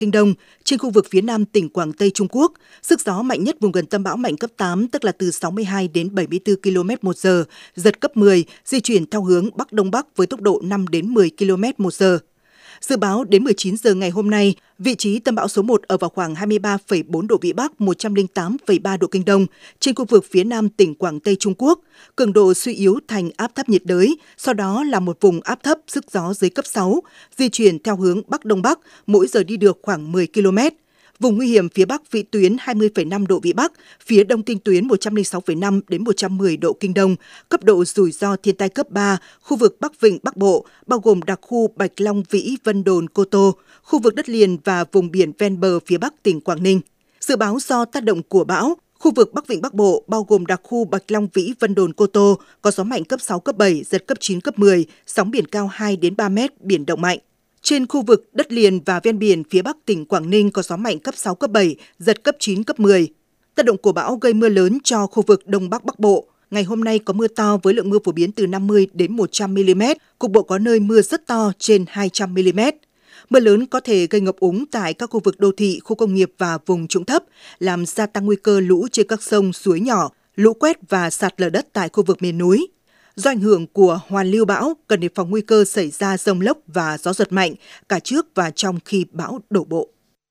Kinh Đông, trên khu vực phía nam tỉnh Quảng Tây Trung Quốc. Sức gió mạnh nhất vùng gần tâm bão mạnh cấp 8, tức là từ 62 đến 74 km/h, giật cấp 10, di chuyển theo hướng Bắc Đông Bắc với tốc độ 5 đến 10 km/h. Dự báo đến 19 giờ ngày hôm nay, vị trí tâm bão số 1 ở vào khoảng 23,4 độ Vĩ Bắc, 108,3 độ Kinh Đông, trên khu vực phía nam tỉnh Quảng Tây Trung Quốc. Cường độ suy yếu thành áp thấp nhiệt đới, sau đó là một vùng áp thấp sức gió dưới cấp 6, di chuyển theo hướng Bắc Đông Bắc, mỗi giờ đi được khoảng 10 km. Vùng nguy hiểm phía Bắc vĩ tuyến 20,5 độ Vĩ Bắc, phía Đông kinh tuyến 106,5 đến 110 độ Kinh Đông, cấp độ rủi ro thiên tai cấp 3, khu vực Bắc Vịnh Bắc Bộ, bao gồm đặc khu Bạch Long Vĩ, Vân Đồn, Cô Tô, khu vực đất liền và vùng biển ven bờ phía Bắc tỉnh Quảng Ninh. Dự báo do tác động của bão, khu vực Bắc Vịnh Bắc Bộ, bao gồm đặc khu Bạch Long Vĩ, Vân Đồn, Cô Tô, có gió mạnh cấp 6, cấp 7, giật cấp 9, cấp 10, sóng biển cao 2 đến 3 mét, biển động mạnh. Trên khu vực đất liền và ven biển phía Bắc tỉnh Quảng Ninh có gió mạnh cấp 6, cấp 7, giật cấp 9, cấp 10. Tác động của bão gây mưa lớn cho khu vực Đông Bắc Bắc Bộ. Ngày hôm nay có mưa to với lượng mưa phổ biến từ 50 đến 100 mm, cục bộ có nơi mưa rất to trên 200 mm. Mưa lớn có thể gây ngập úng tại các khu vực đô thị, khu công nghiệp và vùng trũng thấp, làm gia tăng nguy cơ lũ trên các sông, suối nhỏ, lũ quét và sạt lở đất tại khu vực miền núi. Do ảnh hưởng của hoàn lưu bão, cần đề phòng nguy cơ xảy ra dông lốc và gió giật mạnh cả trước và trong khi bão đổ bộ.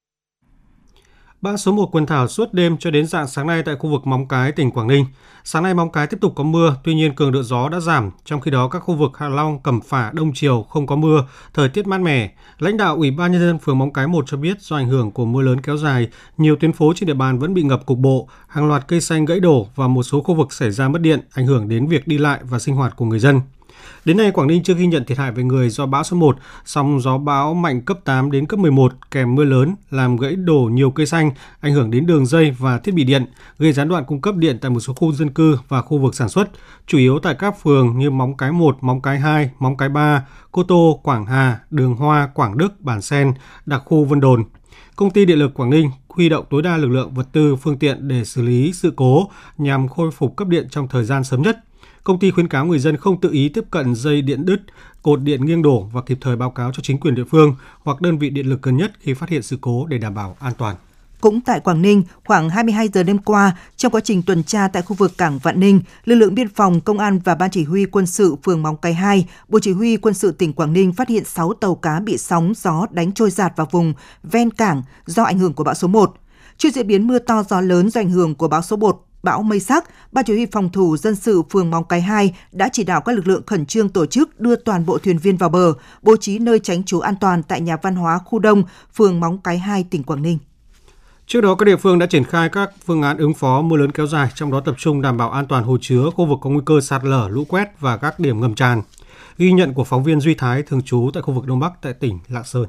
Bão số 1 quần thảo suốt đêm cho đến rạng sáng nay tại khu vực Móng Cái, tỉnh Quảng Ninh. Sáng nay Móng Cái tiếp tục có mưa, tuy nhiên cường độ gió đã giảm. Trong khi đó các khu vực Hạ Long, Cẩm Phả, Đông Triều không có mưa, thời tiết mát mẻ. Lãnh đạo Ủy ban Nhân dân phường Móng Cái 1 cho biết do ảnh hưởng của mưa lớn kéo dài, nhiều tuyến phố trên địa bàn vẫn bị ngập cục bộ, hàng loạt cây xanh gãy đổ và một số khu vực xảy ra mất điện, ảnh hưởng đến việc đi lại và sinh hoạt của người dân. Đến nay, Quảng Ninh chưa ghi nhận thiệt hại về người do bão số 1, song gió bão mạnh cấp 8 đến cấp 11 kèm mưa lớn làm gãy đổ nhiều cây xanh, ảnh hưởng đến đường dây và thiết bị điện, gây gián đoạn cung cấp điện tại một số khu dân cư và khu vực sản xuất, chủ yếu tại các phường như Móng Cái 1, Móng Cái 2, Móng Cái 3, Cô Tô, Quảng Hà, Đường Hoa, Quảng Đức, Bản Sen, đặc khu Vân Đồn. Công ty Điện lực Quảng Ninh huy động tối đa lực lượng vật tư, phương tiện để xử lý sự cố nhằm khôi phục cấp điện trong thời gian sớm nhất. Công ty khuyến cáo người dân không tự ý tiếp cận dây điện đứt, cột điện nghiêng đổ và kịp thời báo cáo cho chính quyền địa phương hoặc đơn vị điện lực gần nhất khi phát hiện sự cố để đảm bảo an toàn. Cũng tại Quảng Ninh, khoảng 22 giờ đêm qua, trong quá trình tuần tra tại khu vực cảng Vạn Ninh, lực lượng biên phòng, công an và ban chỉ huy quân sự phường Móng Cái 2, Bộ Chỉ huy quân sự tỉnh Quảng Ninh phát hiện 6 tàu cá bị sóng gió đánh trôi dạt vào vùng ven cảng do ảnh hưởng của bão số 1. Trước diễn biến mưa to gió lớn do ảnh hưởng của bão số 1, bão Mây Sắc, Ban chỉ huy phòng thủ dân sự phường Móng Cái 2 đã chỉ đạo các lực lượng khẩn trương tổ chức đưa toàn bộ thuyền viên vào bờ, bố trí nơi tránh trú an toàn tại nhà văn hóa khu Đông, phường Móng Cái 2, tỉnh Quảng Ninh. Trước đó, các địa phương đã triển khai các phương án ứng phó mưa lớn kéo dài, trong đó tập trung đảm bảo an toàn hồ chứa, khu vực có nguy cơ sạt lở, lũ quét và các điểm ngầm tràn. Ghi nhận của phóng viên Duy Thái thường trú tại khu vực Đông Bắc tại tỉnh Lạng Sơn.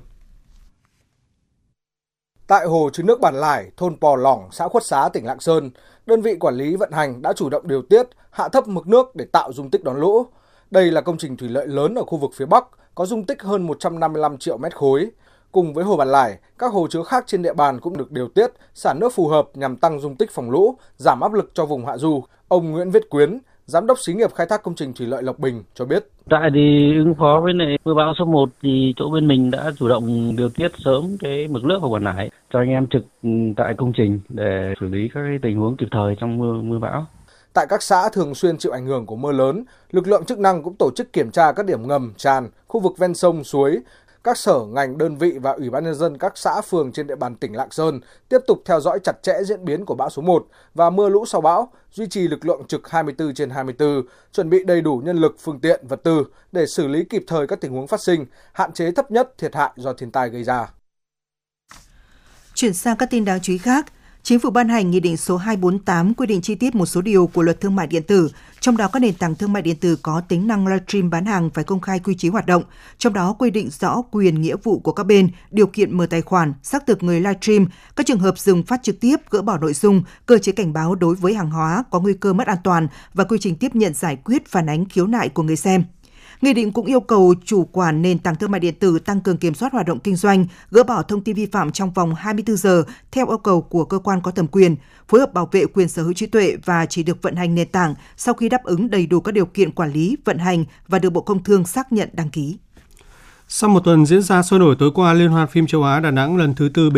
Tại hồ chứa nước Bản Lải, thôn Pò Lỏng, xã Khuất Xá, tỉnh Lạng Sơn, đơn vị quản lý vận hành đã chủ động điều tiết, hạ thấp mực nước để tạo dung tích đón lũ. Đây là công trình thủy lợi lớn ở khu vực phía Bắc, có dung tích hơn 155 triệu mét khối. Cùng với hồ Bản Lải, các hồ chứa khác trên địa bàn cũng được điều tiết, xả nước phù hợp nhằm tăng dung tích phòng lũ, giảm áp lực cho vùng hạ du. Ông Nguyễn Viết Quyến, Giám đốc xí nghiệp khai thác công trình thủy lợi Lộc Bình cho biết. Tại thì ứng phó với mưa bão số 1 thì chỗ bên mình đã chủ động điều tiết sớm cái mực nước vào Bản Lải cho anh em trực tại công trình để xử lý các tình huống kịp thời trong mưa bão. Tại các xã thường xuyên chịu ảnh hưởng của mưa lớn, lực lượng chức năng cũng tổ chức kiểm tra các điểm ngầm, tràn, khu vực ven sông, suối. Các sở, ngành, đơn vị và Ủy ban Nhân dân các xã, phường trên địa bàn tỉnh Lạng Sơn tiếp tục theo dõi chặt chẽ diễn biến của bão số 1 và mưa lũ sau bão, duy trì lực lượng trực 24/24, chuẩn bị đầy đủ nhân lực, phương tiện, vật tư để xử lý kịp thời các tình huống phát sinh, hạn chế thấp nhất thiệt hại do thiên tai gây ra. Chuyển sang các tin đáng chú ý khác. Chính phủ ban hành Nghị định số 248 quy định chi tiết một số điều của Luật Thương mại điện tử, trong đó các nền tảng thương mại điện tử có tính năng livestream bán hàng phải công khai quy chế hoạt động, trong đó quy định rõ quyền nghĩa vụ của các bên, điều kiện mở tài khoản, xác thực người livestream, các trường hợp dừng phát trực tiếp, gỡ bỏ nội dung, cơ chế cảnh báo đối với hàng hóa có nguy cơ mất an toàn và quy trình tiếp nhận giải quyết phản ánh khiếu nại của người xem. Nghị định cũng yêu cầu chủ quản nền tảng thương mại điện tử tăng cường kiểm soát hoạt động kinh doanh, gỡ bỏ thông tin vi phạm trong vòng 24 giờ theo yêu cầu của cơ quan có thẩm quyền, phối hợp bảo vệ quyền sở hữu trí tuệ và chỉ được vận hành nền tảng sau khi đáp ứng đầy đủ các điều kiện quản lý, vận hành và được Bộ Công Thương xác nhận đăng ký. Sau một tuần diễn ra sôi nổi tối qua, Liên hoan phim châu Á Đà Nẵng lần thứ 4